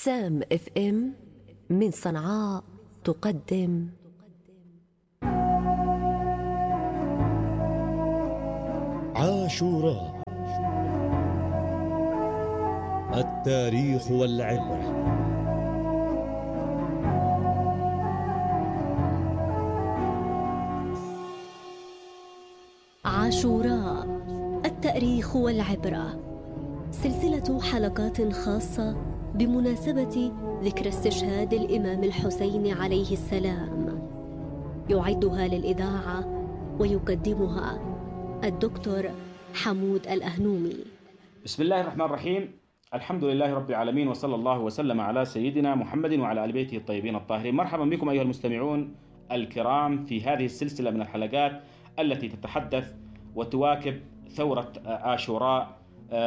سام اف ام من صنعاء تقدم عاشوراء، التاريخ والعبرة. عاشوراء، التاريخ والعبرة، سلسلة حلقات خاصة بمناسبة ذكرى استشهاد الإمام الحسين عليه السلام، يعدها للإذاعة ويقدمها الدكتور حمود الأهنومي. بسم الله الرحمن الرحيم، الحمد لله رب العالمين، وصلى الله وسلم على سيدنا محمد وعلى آل بيته الطيبين الطاهرين. مرحبا بكم أيها المستمعون الكرام في هذه السلسلة من الحلقات التي تتحدث وتواكب ثورة عاشوراء.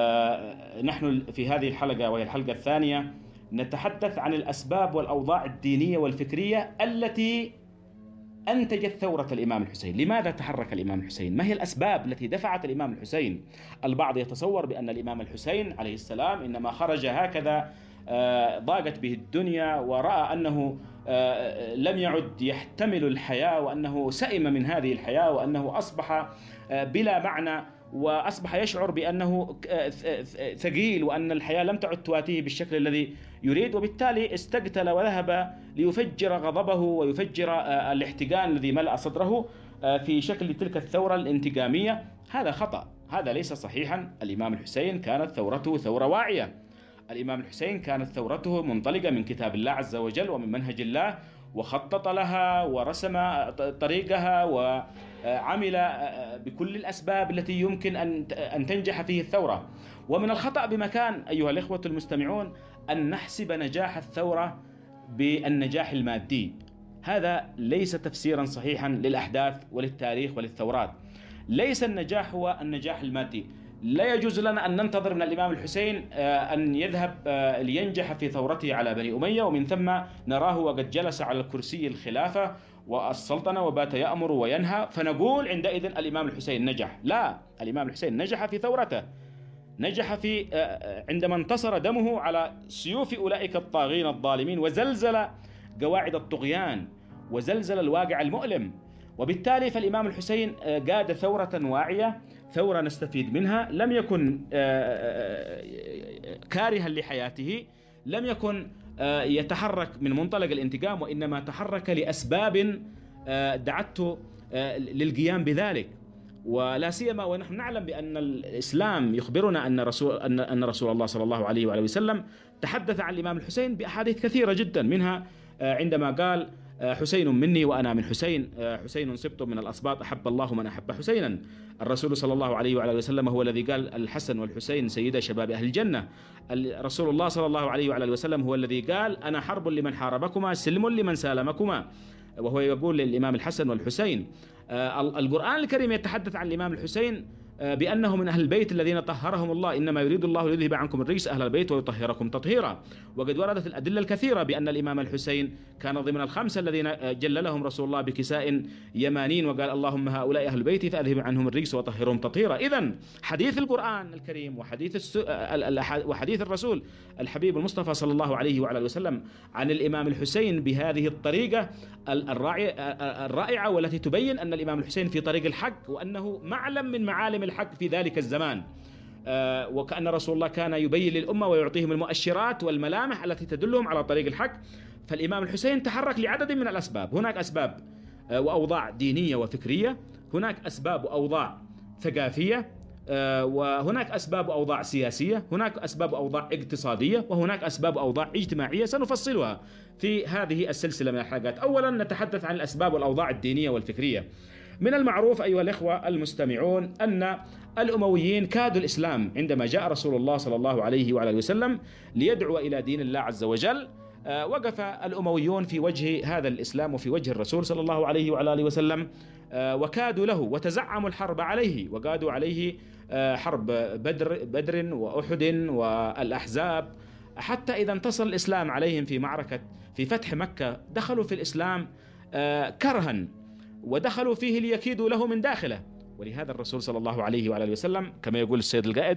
نحن في هذه الحلقة وهي الحلقة الثانية نتحدث عن الأسباب والأوضاع الدينية والفكرية التي أنتجت ثورة الإمام الحسين. لماذا تحرك الإمام الحسين؟ ما هي الأسباب التي دفعت الإمام الحسين؟ البعض يتصور بأن الإمام الحسين عليه السلام إنما خرج هكذا ضاقت به الدنيا ورأى أنه لم يعد يحتمل الحياة، وأنه سئم من هذه الحياة، وأنه أصبح بلا معنى، وأصبح يشعر بأنه ثقيل، وأن الحياة لم تعد تواتيه بالشكل الذي يريد، وبالتالي استقتل وذهب ليفجر غضبه ويفجر الاحتقان الذي ملأ صدره في شكل تلك الثورة الانتقامية. هذا خطأ، هذا ليس صحيحا. الإمام الحسين كانت ثورته ثورة واعية. الإمام الحسين كانت ثورته منطلقة من كتاب الله عز وجل ومن منهج الله، وخطط لها ورسم طريقها وعمل بكل الأسباب التي يمكن أن تنجح فيه الثورة. ومن الخطأ بمكان أيها الإخوة المستمعون أن نحسب نجاح الثورة بالنجاح المادي. هذا ليس تفسيرا صحيحا للأحداث وللتاريخ وللثورات. ليس النجاح هو النجاح المادي. لا يجوز لنا أن ننتظر من الإمام الحسين أن يذهب لينجح في ثورته على بني أمية ومن ثم نراه وقد جلس على الكرسي الخلافة والسلطنة وبات يأمر وينهى فنقول عندئذ الإمام الحسين نجح. لا، الإمام الحسين نجح في ثورته، نجح في عندما انتصر دمه على سيوف أولئك الطاغين الظالمين، وزلزل قواعد الطغيان، وزلزل الواقع المؤلم. وبالتالي فالإمام الحسين قاد ثورة واعية، ثورة نستفيد منها. لم يكن كارها لحياته، لم يكن يتحرك من منطلق الانتقام، وإنما تحرك لأسباب دعته للقيام بذلك. ولا سيما ونحن نعلم بأن الإسلام يخبرنا أن رسول الله صلى الله عليه وآله وسلم تحدث عن الإمام الحسين بأحاديث كثيرة جدا، منها عندما قال حسين مني وأنا من حسين، حسين سبط من الأسباط، أحب الله من أحب حسينا. الرسول صلى الله عليه وعلى وسلم هو الذي قال الحسن والحسين سيدا شباب أهل الجنة. الرسول الله صلى الله عليه وعلى وسلم هو الذي قال أنا حرب لمن حاربكما سلم لمن سالمكما، وهو يقول للإمام الحسن والحسين. القرآن الكريم يتحدث عن الإمام الحسين بأنه من أهل البيت الذين طهرهم الله، إنما يريد الله ليذهب عنكم الرجس أهل البيت ويطهركم تطهيرا. وقد وردت الأدلة الكثيرة بأن الإمام الحسين كان ضمن الخمسة الذين جللهم رسول الله بكساء يمانين وقال اللهم هؤلاء أهل البيت فأذهب عنهم الرجس وطهرهم تطهيرا. إذن حديث القرآن الكريم وحديث الرسول الحبيب المصطفى صلى الله عليه وعلى وسلم عن الإمام الحسين بهذه الطريقة الرائعة، والتي تبين أن الإمام الحسين في طريق الحق، وأنه معلم من معالم الحق في ذلك الزمان. وكأن رسول الله كان يبين للأمة ويعطيهم المؤشرات والملامح التي تدلهم على طريق الحق. فالإمام الحسين تحرك لعدد من الأسباب. هناك أسباب وأوضاع دينية وفكرية، هناك أسباب وأوضاع ثقافية، وهناك أسباب وأوضاع سياسية، هناك أسباب وأوضاع اقتصادية، وهناك أسباب وأوضاع اجتماعية سنفصلها في هذه السلسلة من الحلقات. أولا نتحدث عن الأسباب والأوضاع الدينية والفكرية. من المعروف أيها الإخوة المستمعون أن الأمويين كادوا الإسلام عندما جاء رسول الله صلى الله عليه وعلى وسلم ليدعو إلى دين الله عز وجل. وقف الأمويون في وجه هذا الإسلام وفي وجه الرسول صلى الله عليه وعلى وسلم، وكادوا له وتزعموا الحرب عليه، وقادوا عليه حرب بدر وأحد والأحزاب، حتى إذا انتصر الإسلام عليهم في معركة في فتح مكة دخلوا في الإسلام كرها، ودخلوا فيه ليكيدوا له من داخله. ولهذا الرسول صلى الله عليه وعلى وسلم كما يقول السيد القائد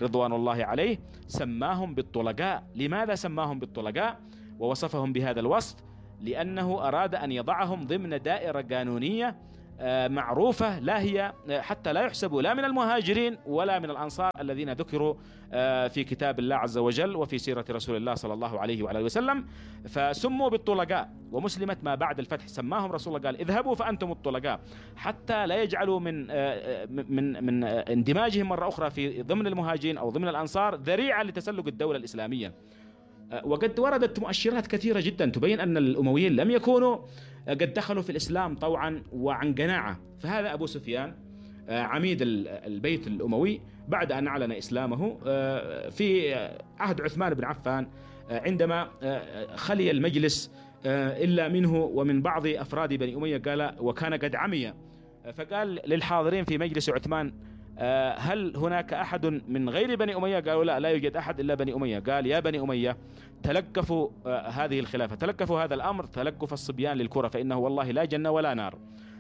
رضوان الله عليه سماهم بالطلقاء. لماذا سماهم بالطلقاء ووصفهم بهذا الوصف؟ لأنه أراد أن يضعهم ضمن دائرة قانونية معروفة، لا هي حتى لا يحسبوا لا من المهاجرين ولا من الأنصار الذين ذكروا في كتاب الله عز وجل وفي سيرة رسول الله صلى الله عليه وعلى وسلم، فسموا بالطلقاء. ومسلمة ما بعد الفتح سماهم رسول الله قال اذهبوا فأنتم الطلقاء، حتى لا يجعلوا من اندماجهم مرة أخرى في ضمن المهاجرين أو ضمن الأنصار ذريعة لتسلق الدولة الإسلامية. وقد وردت مؤشرات كثيرة جدا تبين أن الأمويين لم يكونوا قد دخلوا في الإسلام طوعا وعن قناعة. فهذا أبو سفيان عميد البيت الأموي بعد أن أعلن إسلامه في عهد عثمان بن عفان، عندما خلي المجلس إلا منه ومن بعض أفراد بني أمية، قال وكان قد عمي، فقال للحاضرين في مجلس عثمان هل هناك أحد من غير بني أمية؟ قالوا لا يوجد أحد إلا بني أمية. قال يا بني أمية تلقفوا هذه الخلافة، تلقفوا هذا الأمر تلقف الصبيان للكرة، فإنه والله لا جنة ولا نار.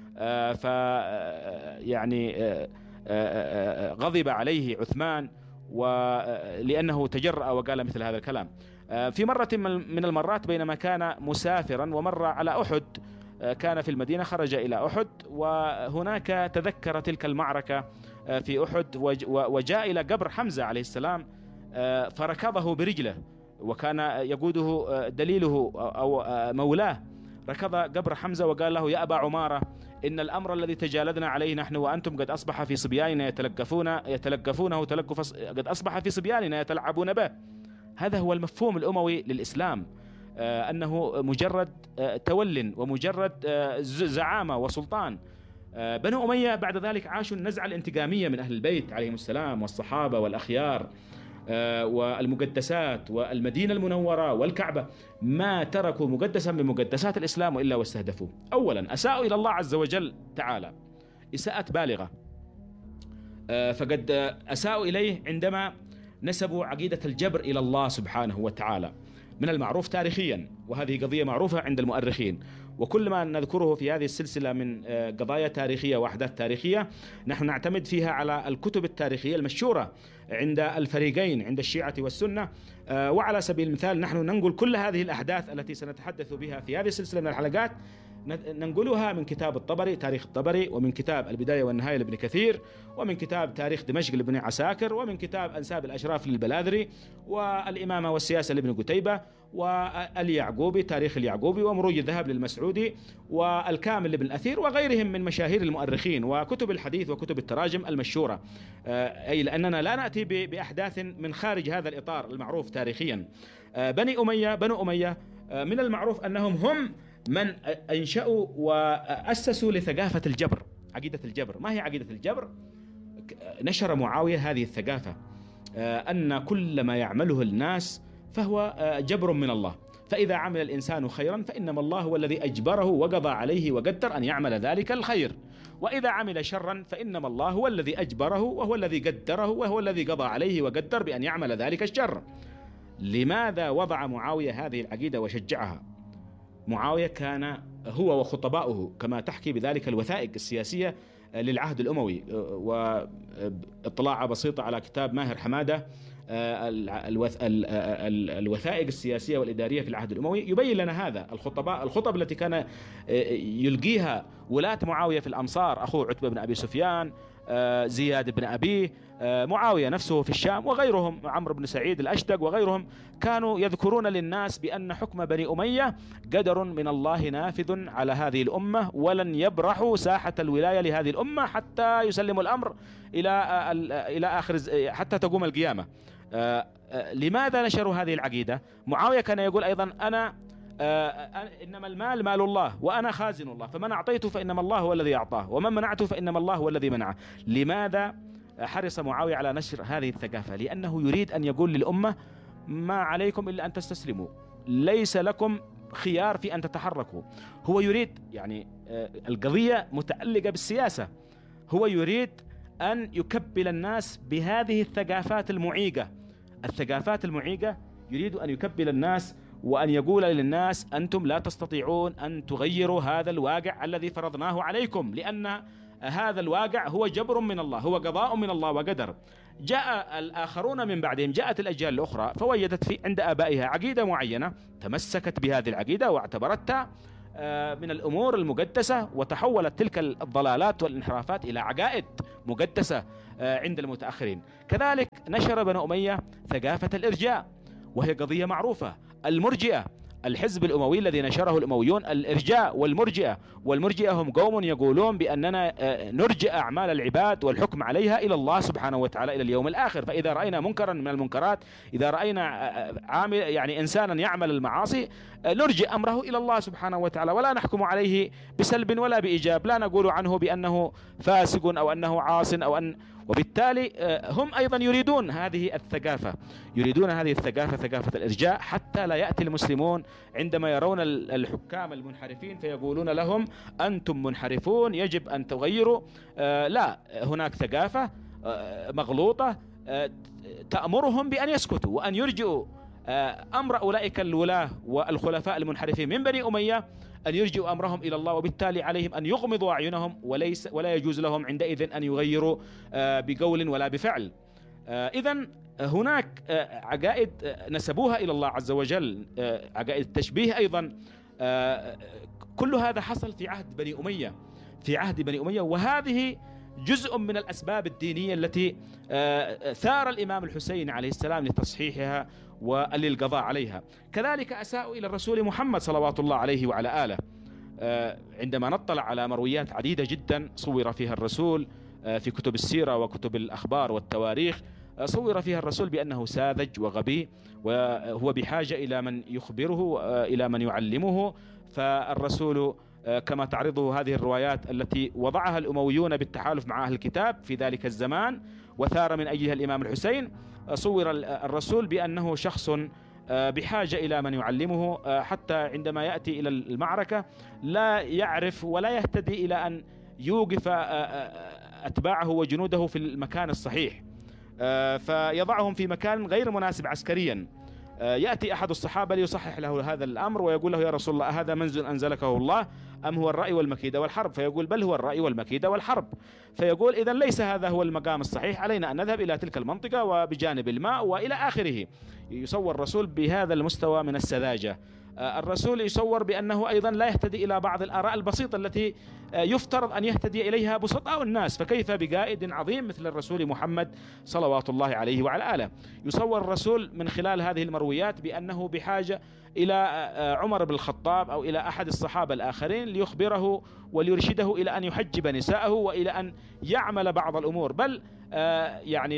يعني غضب عليه عثمان ولأنه تجرأ وقال مثل هذا الكلام. في مرة من المرات بينما كان مسافرا ومر على أحد، كان في المدينة، خرج إلى أحد وهناك تذكر تلك المعركة في أحد، وجاء إلى قبر حمزة عليه السلام فركضه برجله، وكان يقوده دليله أو مولاه، ركض قبر حمزة وقال له يا أبا عمارة إن الأمر الذي تجالدنا عليه نحن وأنتم قد أصبح في صبياننا يتلقفونه قد أصبح في صبياننا يتلعبون به. هذا هو المفهوم الأموي للإسلام، أنه مجرد تول ومجرد زعامة وسلطان. بنو أمية بعد ذلك عاشوا النزعة الانتقامية من أهل البيت عليهم السلام والصحابة والأخيار والمقدسات والمدينة المنورة والكعبة، ما تركوا مقدسا من مقدسات الإسلام إلا واستهدفوه. أولا أساءوا إلى الله عز وجل تعالى إساءة بالغة، فقد أساءوا إليه عندما نسبوا عقيدة الجبر إلى الله سبحانه وتعالى. من المعروف تاريخيا، وهذه قضية معروفة عند المؤرخين، وكل ما نذكره في هذه السلسلة من قضايا تاريخية وأحداث تاريخية نحن نعتمد فيها على الكتب التاريخية المشهورة عند الفريقين، عند الشيعة والسنة. وعلى سبيل المثال نحن ننقل كل هذه الأحداث التي سنتحدث بها في هذه السلسلة من الحلقات، ننقلها من كتاب الطبري تاريخ الطبري، ومن كتاب البداية والنهاية لابن كثير، ومن كتاب تاريخ دمشق لابن عساكر، ومن كتاب أنساب الأشراف للبلاذري، والإمامة والسياسة لابن قتيبة، واليعقوبي تاريخ اليعقوبي، ومروج الذهب للمسعودي، والكامل لابن الأثير، وغيرهم من مشاهير المؤرخين وكتب الحديث وكتب التراجم المشهورة. أي لأننا لا نأتي بأحداث من خارج هذا الإطار المعروف تاريخيا. بنو أمية من المعروف أنهم هم من أنشأوا وأسسوا لثقافة الجبر، عقيدة الجبر. ما هي عقيدة الجبر؟ نشر معاوية هذه الثقافة، أن كل ما يعمله الناس فهو جبر من الله، فإذا عمل الإنسان خيرا فإنما الله هو الذي أجبره وقضى عليه وقدر أن يعمل ذلك الخير، وإذا عمل شرا فإنما الله هو الذي أجبره وهو الذي قدره وهو الذي قضى عليه وقدر بأن يعمل ذلك الشر. لماذا وضع معاوية هذه العقيدة وشجعها؟ معاوية كان هو وخطباؤه كما تحكي بذلك الوثائق السياسية للعهد الأموي، واطلاع بسيطة على كتاب ماهر حمادة الوثائق السياسية والإدارية في العهد الأموي يبين لنا هذا. الخطب التي كان يلقيها ولاة معاوية في الأمصار، أخوه عتبة بن أبي سفيان، زياد بن أبيه، معاوية نفسه في الشام، وغيرهم عمرو بن سعيد الأشدق وغيرهم، كانوا يذكرون للناس بأن حكم بني أمية قدر من الله نافذ على هذه الأمة، ولن يبرحوا ساحة الولاية لهذه الأمة حتى يسلموا الأمر إلى آخر حتى تقوم القيامة. لماذا نشروا هذه العقيدة؟ معاوية كان يقول أيضا إنما المال مال الله وأنا خازن الله، فمن أعطيته فإنما الله هو الذي أعطاه، ومن منعته فإنما الله هو الذي منعه. لماذا حرص معاوية على نشر هذه الثقافة؟ لأنه يريد أن يقول للأمة ما عليكم إلا أن تستسلموا، ليس لكم خيار في أن تتحركوا. هو يريد يعني القضية متعلقة بالسياسة، هو يريد أن يكبل الناس بهذه الثقافات المعيقة. الثقافات المعيقة يريد أن يكبل الناس وأن يقول للناس أنتم لا تستطيعون أن تغيروا هذا الواقع الذي فرضناه عليكم، لأن هذا الواقع هو جبر من الله، هو قضاء من الله وقدر. جاء الآخرون من بعدهم، جاءت الأجيال الأخرى فوجدت في عند آبائها عقيدة معينة، تمسكت بهذه العقيدة واعتبرتها من الأمور المقدسة، وتحولت تلك الضلالات والانحرافات إلى عقائد مقدسة عند المتأخرين. كذلك نشر بنو أمية ثقافة الإرجاء، وهي قضية معروفة. المرجئة، الحزب الأموي الذي نشره الأمويون الإرجاء والمرجئة هم قوم يقولون بأننا نرجئ أعمال العباد والحكم عليها إلى الله سبحانه وتعالى إلى اليوم الآخر. فإذا رأينا منكرا من المنكرات، إذا رأينا عامل يعني إنسانا يعمل المعاصي، نرجئ أمره إلى الله سبحانه وتعالى، ولا نحكم عليه بسلب ولا بإيجاب، لا نقول عنه بأنه فاسق أو أنه عاص وبالتالي هم أيضا يريدون هذه الثقافة، ثقافة الإرجاء، حتى لا يأتي المسلمون عندما يرون الحكام المنحرفين فيقولون لهم أنتم منحرفون يجب أن تغيروا. لا، هناك ثقافة مغلوطة تأمرهم بأن يسكتوا وأن يرجئوا أمر أولئك الولاة والخلفاء المنحرفين من بني أمية، أن يرجئوا أمرهم إلى الله، وبالتالي عليهم أن يغمضوا أعينهم، ولا يجوز لهم عندئذ أن يغيروا بقول ولا بفعل. إذن هناك عقائد نسبوها إلى الله عز وجل، عقائد التشبيه أيضا، كل هذا حصل في عهد بني أمية، وهذه جزء من الأسباب الدينية التي ثار الإمام الحسين عليه السلام لتصحيحها وللقضاء عليها. كذلك أساءوا إلى الرسول محمد صلوات الله عليه وعلى آله. عندما نطلع على مرويات عديدة جدا صور فيها الرسول في كتب السيرة وكتب الأخبار والتواريخ، صور فيها الرسول بأنه ساذج وغبي، وهو بحاجة إلى من يخبره، إلى من يعلمه. فالرسول كما تعرضه هذه الروايات التي وضعها الأمويون بالتحالف مع أهل الكتاب في ذلك الزمان وثار من أجلها الإمام الحسين، صور الرسول بأنه شخص بحاجة إلى من يعلمه، حتى عندما يأتي إلى المعركة لا يعرف ولا يهتدي إلى أن يوقف أتباعه وجنوده في المكان الصحيح، فيضعهم في مكان غير مناسب عسكريا. يأتي أحد الصحابة ليصحح له هذا الأمر ويقول له: يا رسول الله، هذا منزل أنزلكه الله أم هو الرأي والمكيدة والحرب؟ فيقول: بل هو الرأي والمكيدة والحرب. فيقول: إذن ليس هذا هو المقام الصحيح، علينا أن نذهب إلى تلك المنطقة وبجانب الماء وإلى آخره. يصور الرسول بهذا المستوى من السذاجة. الرسول يصور بأنه أيضا لا يهتدي إلى بعض الآراء البسيطة التي يفترض أن يهتدي إليها بسطاء الناس، فكيف بقائد عظيم مثل الرسول محمد صلوات الله عليه وعلى آله. يصور الرسول من خلال هذه المرويات بأنه بحاجة إلى عمر بن الخطاب أو إلى أحد الصحابة الآخرين ليخبره وليرشده إلى أن يحجب نساءه وإلى أن يعمل بعض الأمور. بل يعني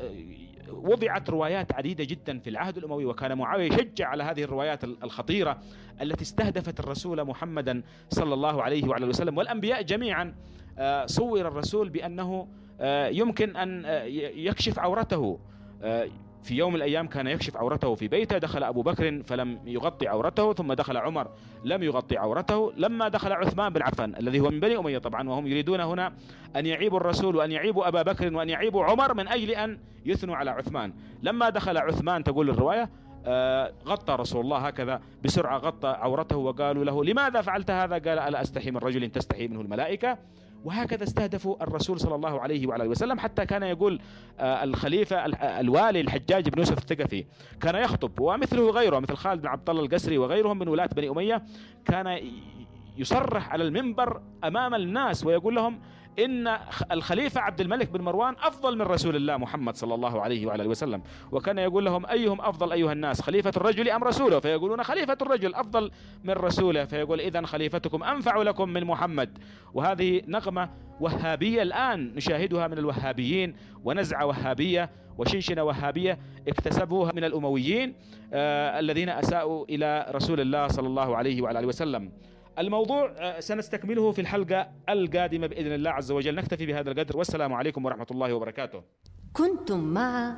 وضعت روايات عديدة جدا في العهد الأموي، وكان معاوية يشجع على هذه الروايات الخطيرة التي استهدفت الرسول محمدا صلى الله عليه وعلى وسلم والأنبياء جميعا. صور الرسول بأنه يمكن أن يكشف عورته. في يوم من الأيام كان يكشف عورته في بيته، دخل أبو بكر فلم يغطي عورته، ثم دخل عمر لم يغطي عورته، لما دخل عثمان بن عفان الذي هو من بني أمية طبعا، وهم يريدون هنا أن يعيبوا الرسول وأن يعيبوا أبا بكر وأن يعيبوا عمر من أجل أن يثنوا على عثمان. لما دخل عثمان تقول الرواية غطى رسول الله هكذا بسرعة، غطى عورته، وقالوا له: لماذا فعلت هذا؟ قال: ألا أستحي من رجل تستحي منه الملائكة. وهكذا استهدفوا الرسول صلى الله عليه وعلى وسلم، حتى كان يقول الخليفة الوالي الحجاج بن يوسف الثقفي كان يخطب، ومثله غيره مثل خالد بن عبد الله القسري وغيرهم من ولاة بني أمية، كان يصرح على المنبر أمام الناس ويقول لهم إن الخليفة عبد الملك بن مروان أفضل من رسول الله محمد صلى الله عليه وعلى وسلم. وكان يقول لهم: أيهم أفضل أيها الناس، خليفة الرجل أم رسوله؟ فيقولون: خليفة الرجل أفضل من رسوله. فيقول: إذن خليفتكم أنفع لكم من محمد. وهذه نغمة وهابية الآن نشاهدها من الوهابيين، ونزعة وهابية وشنشنة وهابية اكتسبوها من الأمويين الذين أساءوا إلى رسول الله صلى الله عليه وعلى وسلم. الموضوع سنستكمله في الحلقة القادمة بإذن الله عز وجل. نكتفي بهذا القدر، والسلام عليكم ورحمة الله وبركاته. كنتم مع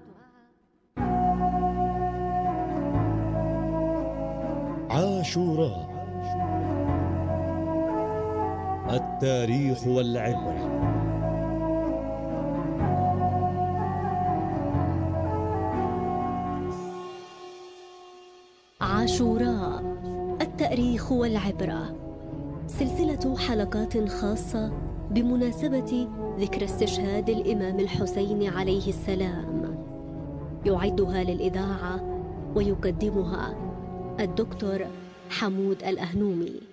عاشوراء، التاريخ والعبرة. عاشوراء، التاريخ والعبرة، سلسلة حلقات خاصة بمناسبة ذكرى استشهاد الإمام الحسين عليه السلام. يعدها للإذاعة ويقدمها الدكتور حمود الأهنومي.